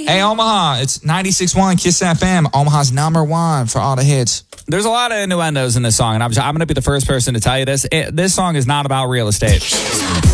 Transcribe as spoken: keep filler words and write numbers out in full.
Hey, Omaha, it's ninety-six point one Kiss F M, Omaha's number one for all the hits. There's a lot of innuendos in this song, and I'm, I'm going to be the first person to tell you this. It, this song is not about real estate.